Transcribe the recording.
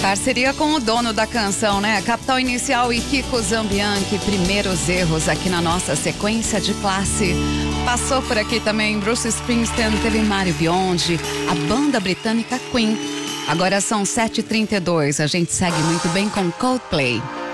Parceria com o dono da canção, né? Capital Inicial e Kiko Zambianchi, Primeiros Erros aqui na nossa sequência de classe. Passou por aqui também Bruce Springsteen, teve Mário Biondi, a banda britânica Queen. Agora são 7h32, a gente segue muito bem com Coldplay.